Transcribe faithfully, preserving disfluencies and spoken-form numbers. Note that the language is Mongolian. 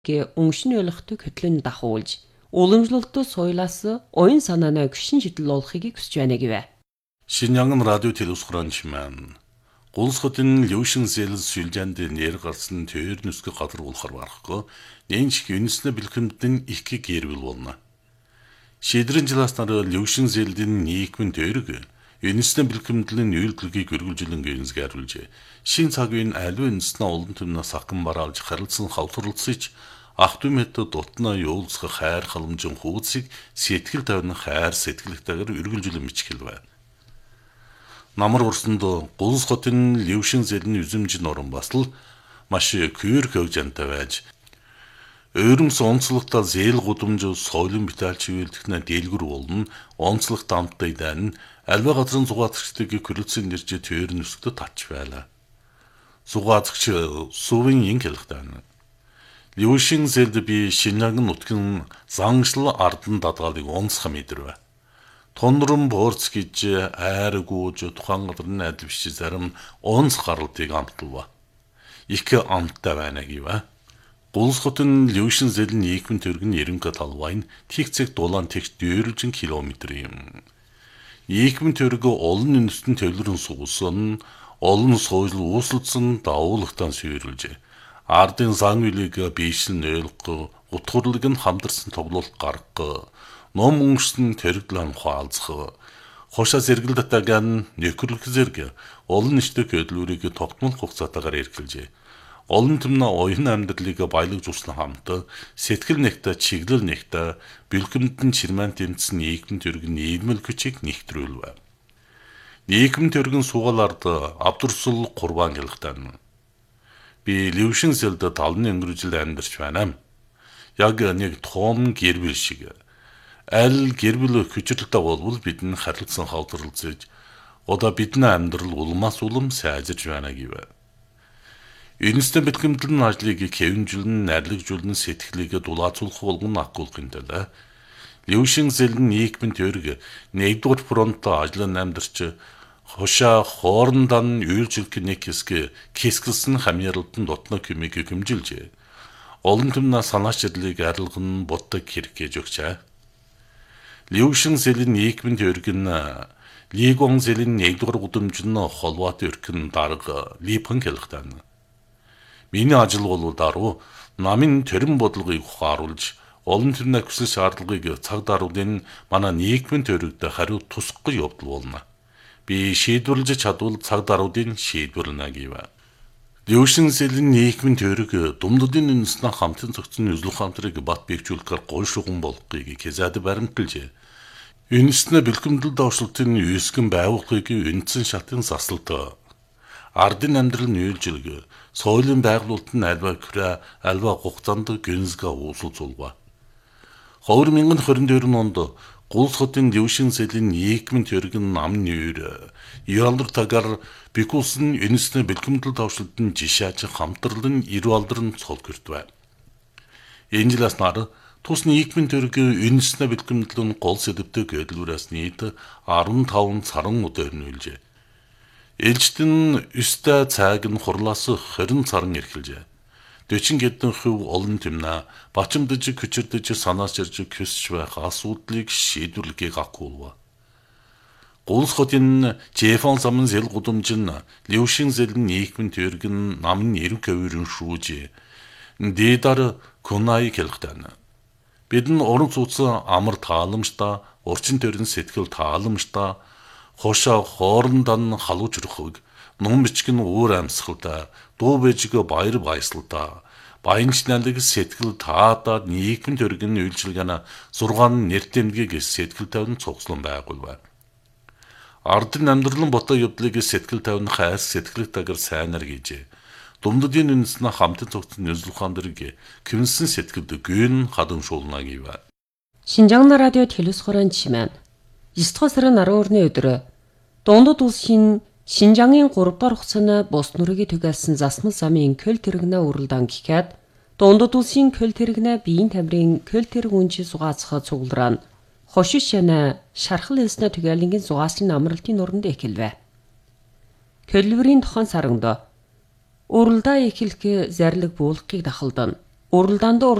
게 옹신이 ойлгохтой хөтлөн дахуулж уламжлалт соёлоос оюун санаанаа гүшин шийдэлүүлэхийг хүсэж байна гэвэ. Шинжаан радио телевизхранчман Гулс хотын Лёшин зэлс сүлжээнд нэр гарсан тээр нүсгэ гадар улахар барахгүй нэнч юнисны бэлхэмдэн их гэрвэл болно. Шидрэн жилаас нар Лёшин зэлдэн нийгмэн төрөг юнисны бэлхэмдлийн үйлдэлгийг өргөлжлөн гэнсгэрүүлжээ. Шин цагийн аливаа үндэснэ олон түмнээ сахан бараалж харилцсан хавтарлцж Ахтүмэт дотно юулцах хайр халамжин хуудсыг сэтгэл тавьны хайр сэтгэлтэйгээр өргөлжлөн мичгэл байна. Намар урсанд Гулс хотын Лёшин зэлний үзэмж норон басл маш күйр хөвжантай байж өөрөмс онцлогтой зээл гудамж соёлын битaalч үйлдэхнэ дэлгүр болно онцлог дамттай дан альва газрын зугаацчдыг хүрэлцэн нэрж тээр нүсгдэд тач байла. Зугаацч сувын ингэлхтэн Лёшин зэлд би шинжаан нутгийн зангшил ардан дадгалыг онцх мэдэрвэ. Тонрон борц гэж айргууж тухайн газрын адилвч зарим онц гаралтыг амтлва. Их амттай байна гэвэ. Гулс хотын Лёшин зэлний нийгмийн төргөн нэрнгэ талвайн тэгцэг дулаан тэгт дөрвөн километр юм. Нийгмийн төргө олон үндэстэн төвлөрөн суусан, олон соёл үүсэлцэн давуулагтан сүйрүүлжээ. Ардын сан үлийг бийшин нөөлгө, утгуурлыг нь хамдарсан тоглолт гаргах, ном өнгөрсөн тэрглэн хаалцах, хошоо зэрэгэл датаган нөхөрлөх зэрэг олон нийтэд хөдөлгөөрийг тогтмол хугацаатаагаар эрхэлжээ. Олон түмнэ оюун амьдралыг баялаг зурсан хамт сэтгэл нэгтэ чиглэл нэгтэ бэлгэмдэн чирман тэмцсэн нийгэм төргөн нийгмэл хүчийг нэгтрүүлвэ. Нийгэм төргөн сугалард авдурсул курбан гэлхтэн. Би Лёшин зэлд талны өнгөржил амьдарч байна. Яг нэг том гэрбэл шиг. Аль гэрбэл хүчрэлтэй болвол бидний харилцсан хавтарлцэж одоо бидний амьдрал улмаас улам сайжирч байна гэвэ. Энэстэн бэлгэмдэлн ажлыг хэвнжүүлэн, найрлагжүүлэн сэтгэлийг дулаацуулах болгон акуулахын тулд Лёшин зэлэн нийгмийн төрөг нэгдүгээр фронт ажлын амьдарч хошоо хоорондоо үйлчлэх нэг хэсэг кэсгэлсэн хамьярлалтын дотно кемиг хэмжилжээ. Олон түмнээ санаачрлыг арилган бутдаг хэрэг гэж өгчээ. Лёшин зэлэн нийгмийн төрөг нь Лигон зэлэн нэгдүгээр гудамж нь холбоотой өркөн дарга липэн хэлхтэн. Миний ажил бол даруй намын төрийн бодлогыг ухааруулж олон түмнээ хүсэл шаардлагыг цаг даруйдын манай нийгмийн төрөгд хариу тусахгүй явдал болно. Би шийдвэрлэж чадвал цаг даруйдын шийдвэрлэнэ гэвэ. Лёшин зэлэн нийгмийн төрөг думдуудын үндэснэ хамтын цогцны үзлэх хамтрыг бат бэхжүүлэхээр гол шугам болохыг хэзээд баримталжээ. Үндэснэ бэлгэмдэл давшлтын үйсгэн байгууллагыг үндсэн шатын засалт. Ардын амьдрал нүүлжилг, соёлын байгуулалт нь альва хүрээ, альва хугацаанд гэнсгэ уусуулва. две тысячи двадцать deux онд Гулс хотын Лёшин зэлэн нийгмийн төргөн нам нүүр, Ялдар тагар бикулсын энэснэ бэлгэмдэл давшлтын жишаач хамтралын ирүү алдрын цол гэртвэ. Энэ жилээс нар тус нийгмийн төргөө энэснэ бэлгэмдэл нь гол сэдвтэй гэдлүүрээс нийт десять саран удаа өрнүүлжээ. Ээлжтэн өстэй цайг нь хурлаас двадцать саран эрхэлжээ. forty гэдэн хувь олон түмнэ бачимдж хүчирдэж санаас ирж хүсч байх асуудлыг шийдвэрлэхийг акуулва. Гулс хотын Жефон самын зэл гудамж нь Лёшин зэлэн нийгмийн төргөн намын нэрв кавирын шүүж дэдар кунай хэлхтэн. Бидэн орон цуцсан амар тааламжтай, урчин төрийн сэтгэл тааламжтай хошоо хоорондоо халууч рухыг ном бичгэн өөр амьсгалтай дуу бэжиг баяр баясгалтай баянчлалыг сэтгэл таадаад нийгмийн төргөн үйлчилгээний зургаан нэртэмгийг сэтгэл тавин цугслан байгуулва. Ардын амьдралын ботоо явдлыг сэтгэл тавин хайр сэтгэлтэйгээр сайнаар хийжээ. Думдуудын үндэснэ хамтын цогцны үзлэх хамтрыг кэмсэн сэтгэлд гүн хадан шуулна гэвэ. Шинжаан радио телевизхранчман девятого сарын арваны өдөр Дундад улсын Шинжаангийн гурав дахь хугацааны бус нүрийг түгээсэн засмал замын көл тэрэгнэ уралдаан гэхэд Дундад улсын көл тэрэгнэ биеийн тамирын көл тэрэг үнжи сугаацах цуглараа нь хошиш шана шархал хэлснэ түгээлэнгийн зугааслын амралтын нуранд эхэлвэ. Көлвөрийн тохон саранд уралдаа эхлэх зарлиг буулгахыг дахалдан уралдаанд